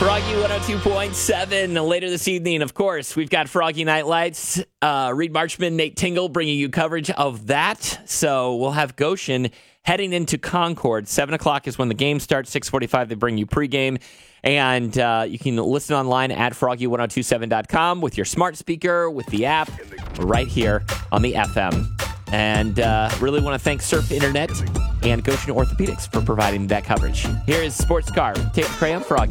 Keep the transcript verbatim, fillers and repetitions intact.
Froggy one oh two point seven. Later this evening, of course, we've got Froggy Night Lights. Uh, Reed Marchman, Nate Tingle bringing you coverage of that. So we'll have Goshen heading into Concord. seven o'clock is when the game starts. six forty-five, they bring you pregame. And uh, you can listen online at froggy ten twenty-seven dot com with your smart speaker, with the app, right here on the F M. And uh, really want to thank Surf Internet and Goshen Orthopedics for providing that coverage. Here is Sports Car, Tape Crayon, Froggy.